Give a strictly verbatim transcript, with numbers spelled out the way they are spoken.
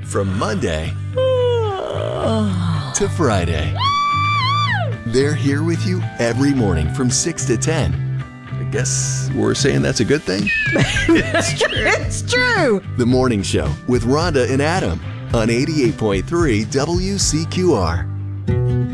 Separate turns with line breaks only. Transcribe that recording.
From Monday to Friday. They're here with you every morning from six to ten. I guess we're saying that's a good thing?
It's true. It's true.
The Morning Show with Rhonda and Adam on eighty-eight point three W C Q R.